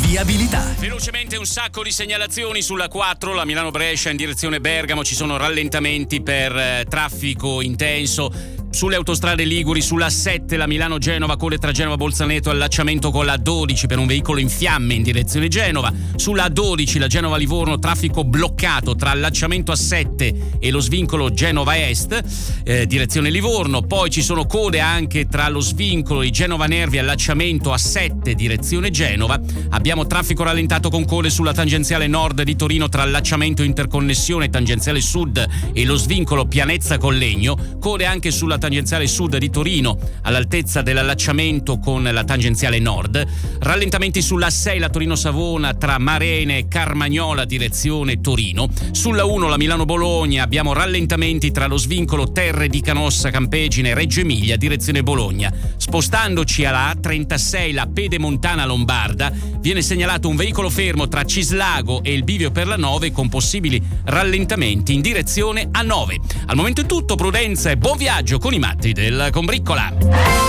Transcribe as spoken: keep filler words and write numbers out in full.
viabilità. Velocemente un sacco di segnalazioni sulla quattro, la Milano-Brescia in direzione Bergamo, ci sono rallentamenti per eh, traffico intenso. Sulle autostrade liguri, sulla sette la Milano-Genova, code tra Genova-Bolzaneto, allacciamento con la dodici per un veicolo in fiamme in direzione Genova. Sulla dodici la Genova-Livorno, traffico bloccato tra allacciamento a sette e lo svincolo Genova Est, eh, direzione Livorno. Poi ci sono code anche tra lo svincolo di Genova Nervi, allacciamento a sette, direzione Genova. Abbiamo traffico rallentato con code sulla tangenziale nord di Torino tra allacciamento interconnessione tangenziale sud e lo svincolo Pianezza Collegno. Code anche sulla tangenziale sud di Torino all'altezza dell'allacciamento con la tangenziale nord. Rallentamenti sulla sei la Torino-Savona tra Marene e Carmagnola direzione Torino. Sulla uno la Milano-Bologna abbiamo rallentamenti tra lo svincolo Terre di Canossa Campegine e Reggio Emilia direzione Bologna. Spostandoci alla A trentasei la Pedemontana Lombarda viene segnalato un veicolo fermo tra Cislago e il bivio per la nove con possibili rallentamenti in direzione A nove. Al momento è tutto, prudenza e buon viaggio con i matti del Combriccola.